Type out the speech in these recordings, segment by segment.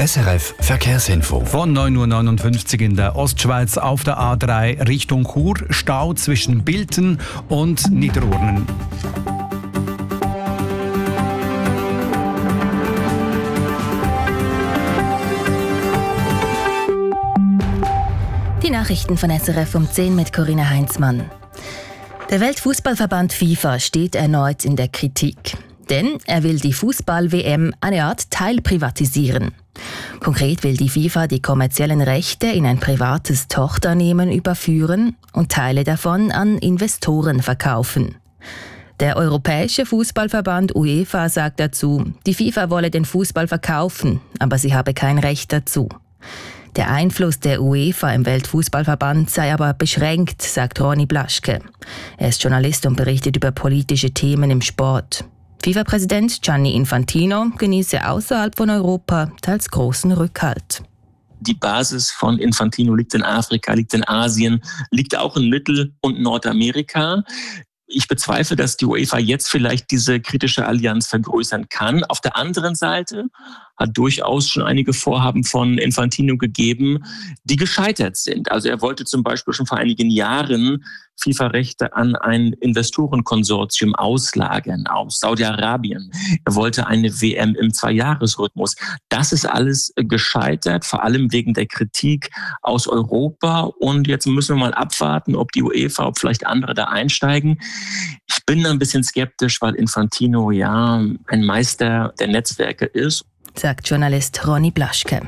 SRF Verkehrsinfo. Von 9.59 Uhr in der Ostschweiz auf der A3 Richtung Chur. Stau zwischen Bilten und Niederurnen. Die Nachrichten von SRF um 10 mit Corinna Heinzmann. Der Weltfußballverband FIFA steht erneut in der Kritik. Denn er will die Fußball-WM eine Art teilprivatisieren. Konkret will die FIFA die kommerziellen Rechte in ein privates Tochterunternehmen überführen und Teile davon an Investoren verkaufen. Der Europäische Fußballverband UEFA sagt dazu, die FIFA wolle den Fußball verkaufen, aber sie habe kein Recht dazu. Der Einfluss der UEFA im Weltfußballverband sei aber beschränkt, sagt Ronny Blaschke. Er ist Journalist und berichtet über politische Themen im Sport. FIFA-Präsident Gianni Infantino genieße außerhalb von Europa teils großen Rückhalt. Die Basis von Infantino liegt in Afrika, liegt in Asien, liegt auch in Mittel- und Nordamerika. Ich bezweifle, dass die UEFA jetzt vielleicht diese kritische Allianz vergrößern kann. Auf der anderen Seite hat durchaus schon einige Vorhaben von Infantino gegeben, die gescheitert sind. Also er wollte zum Beispiel schon vor einigen Jahren FIFA-Rechte an ein Investorenkonsortium auslagern aus Saudi-Arabien. Er wollte eine WM im 2-Jahres-Rhythmus. Das ist alles gescheitert, vor allem wegen der Kritik aus Europa. Und jetzt müssen wir mal abwarten, ob die UEFA, ob vielleicht andere da einsteigen. Ich bin ein bisschen skeptisch, weil Infantino ja ein Meister der Netzwerke ist, sagt Journalist Ronny Blaschke.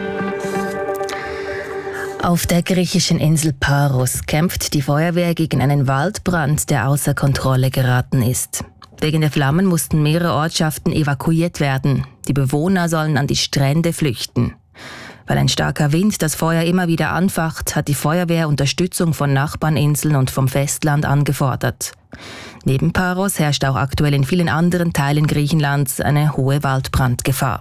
Auf der griechischen Insel Paros kämpft die Feuerwehr gegen einen Waldbrand, der außer Kontrolle geraten ist. Wegen der Flammen mussten mehrere Ortschaften evakuiert werden. Die Bewohner sollen an die Strände flüchten. Weil ein starker Wind das Feuer immer wieder anfacht, hat die Feuerwehr Unterstützung von Nachbarninseln und vom Festland angefordert. Neben Paros herrscht auch aktuell in vielen anderen Teilen Griechenlands eine hohe Waldbrandgefahr.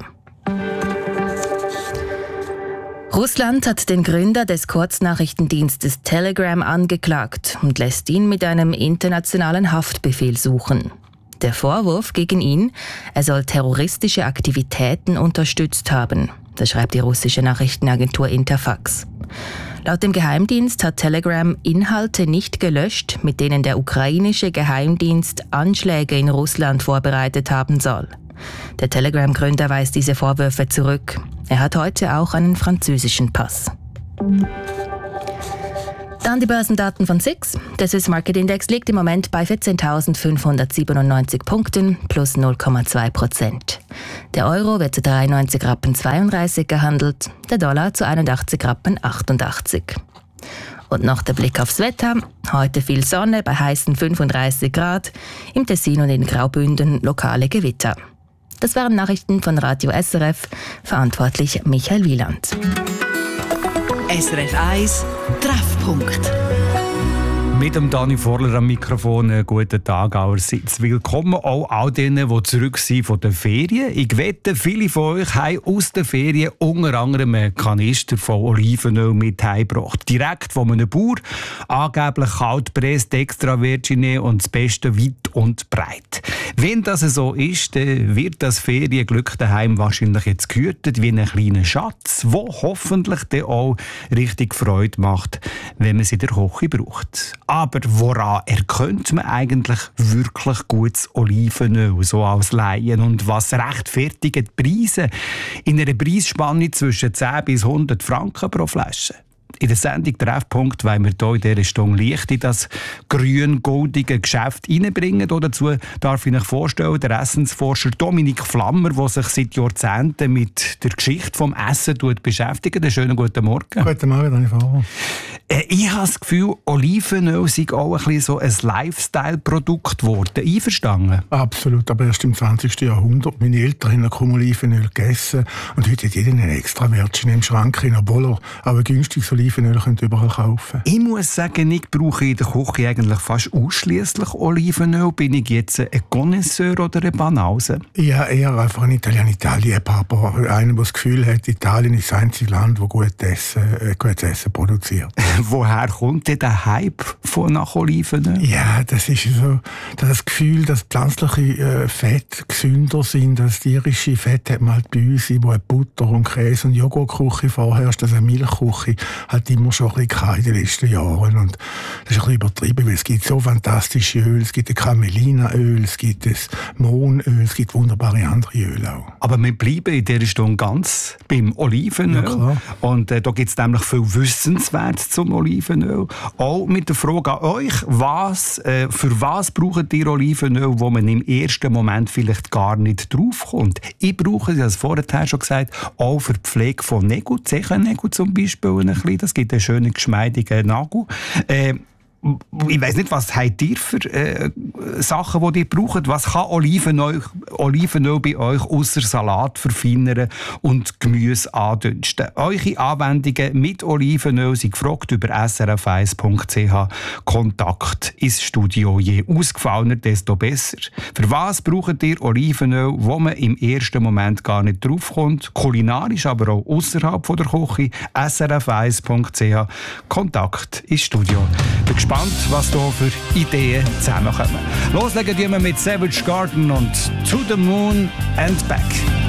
Russland hat den Gründer des Kurznachrichtendienstes Telegram angeklagt und lässt ihn mit einem internationalen Haftbefehl suchen. Der Vorwurf gegen ihn, er soll terroristische Aktivitäten unterstützt haben. Das schreibt die russische Nachrichtenagentur Interfax. Laut dem Geheimdienst hat Telegram Inhalte nicht gelöscht, mit denen der ukrainische Geheimdienst Anschläge in Russland vorbereitet haben soll. Der Telegram-Gründer weist diese Vorwürfe zurück. Er hat heute auch einen französischen Pass. Dann die Börsendaten von SIX. Der Swiss Market Index liegt im Moment bei 14.597 Punkten plus 0,2%. Der Euro wird zu 93,32 Rappen gehandelt, der Dollar zu 81,88 Rappen. Und noch der Blick aufs Wetter. Heute viel Sonne bei heißen 35 Grad, im Tessin und in Graubünden lokale Gewitter. Das waren Nachrichten von Radio SRF, verantwortlich Michael Wieland. SRF 1 Treffpunkt. Mit dem Dani Vorler am Mikrofon, einen guten Tag allerseits. Willkommen auch all denen, die zurück sind von den Ferien. Ich wette, viele von euch haben aus den Ferien unter anderem einen Kanister von Olivenöl mit heimgebracht. Direkt von einem Bauer, angeblich kalt gepresst, extra virgin und das Beste weit und breit. Wenn das so ist, dann wird das Ferienglück daheim wahrscheinlich jetzt gehütet wie ein kleiner Schatz, der hoffentlich dann auch richtig Freude macht, wenn man sie in der Küche braucht. Aber woran erkennt man eigentlich wirklich gutes Olivenöl, so als Laien? Und was rechtfertigt die Preise in einer Preisspanne zwischen 10 bis 100 Franken pro Flasche? In der Sendung Treffpunkt wollen wir hier in dieser Stunde Licht in das grün-goldige Geschäft hineinbringen. Dazu darf ich euch vorstellen, der Essensforscher Dominik Flammer, der sich seit Jahrzehnten mit der Geschichte des Essen beschäftigt. Einen schönen guten Morgen. Guten Morgen, Dani Fahrer. Ich habe das Gefühl, Olivenöl sei auch ein bisschen so ein Lifestyle-Produkt geworden. Einverstanden? Absolut, aber erst im 20. Jahrhundert. Meine Eltern haben kaum Olivenöl gegessen und heute hat jeder einen extra Virgin im Schrank, obwohl er auch ein günstiges Olivenöl überall kaufen. Ich muss sagen, ich brauche in der Küche eigentlich fast ausschliesslich Olivenöl. Bin ich jetzt ein Connoisseur oder ein Banause? Ja, eher einfach ein Italien-Liebhaber. Einer, der das Gefühl hat, Italien ist das einzige Land, das gutes Essen produziert. Woher kommt denn der Hype nach Olivenöl? Ja, das ist so das Gefühl, dass pflanzliche Fette gesünder sind als tierische Fette. Hat man halt bei uns, wo Butter und Käse und Joghurtküche vorherrscht, also eine Milchküche, hat immer schon ein bisschen in den letzten Jahren. Und das ist ein bisschen übertrieben, weil es gibt so fantastische Öle. Es gibt ein Camelina-Öl, es gibt das Mohnöl, es gibt wunderbare andere Öle auch. Aber wir bleiben in dieser Stunde ganz beim Olivenöl. Ja, klar. Und da gibt es nämlich viel Wissenswertes zum Olivenöl. Auch mit der Frage an euch, für was braucht ihr Olivenöl, wo man im ersten Moment vielleicht gar nicht draufkommt? Ich brauche, ich habe es vorher schon gesagt, auch für die Pflege von Nägeln, Zechennägeln zum Beispiel ein bisschen. Das gibt einen schönen, geschmeidigen Nagel. Ich weiss nicht, was habt ihr für Sachen, die ihr braucht? Was kann Olivenöl bei euch außer Salat verfeinern und Gemüse andünsten? Eure Anwendungen mit Olivenöl sind gefragt über srf1.ch. Kontakt ins Studio. Je ausgefallener, desto besser. Für was braucht ihr Olivenöl, wo man im ersten Moment gar nicht draufkommt? Kulinarisch, aber auch außerhalb der Küche. srf1.ch. Kontakt ins Studio. Bin gespannt, was hier für Ideen zusammenkommen. Loslegen wir mit Savage Garden und To the Moon and Back.